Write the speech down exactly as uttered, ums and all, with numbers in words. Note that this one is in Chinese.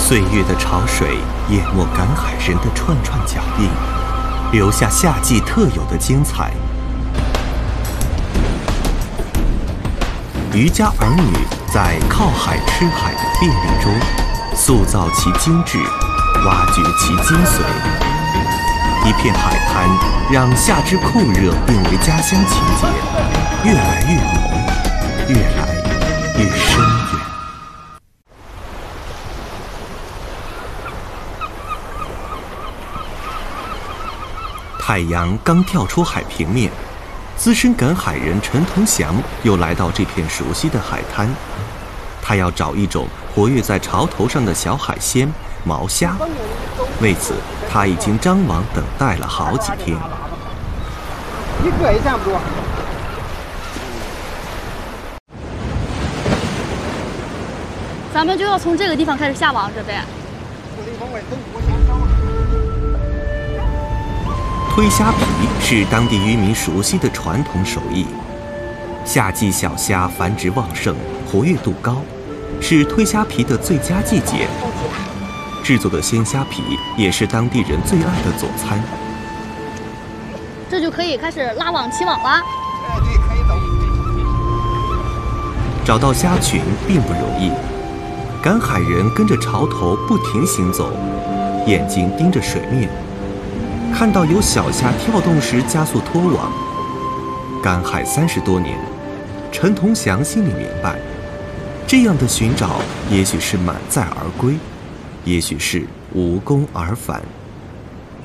岁月的潮水淹没赶海人的串串脚印，留下夏季特有的精彩。渔家儿女在靠海吃海的便利中，塑造其精致，挖掘其精髓。一片海滩让夏之酷热变为家乡情节，越来越浓，越来越深远。太阳刚跳出海平面，资深赶海人陈同祥又来到这片熟悉的海滩。他要找一种活跃在潮头上的小海鲜毛虾，为此他已经张网等待了好几天。 一个也差不多。 咱们就要从这个地方开始下网，这边。 推虾皮是当地渔民熟悉的传统手艺。夏季小虾繁殖旺盛，活跃度高，是推虾皮的最佳季节。制作的鲜虾皮也是当地人最爱的佐餐。 这就可以开始拉网起网了。 哎，对，可以走。 找到虾群并不容易，赶海人跟着潮头不停行走，眼睛盯着水面。看到有小虾跳动时，加速拖网。赶海三十多年，陈同祥心里明白，这样的寻找也许是满载而归，也许是无功而返。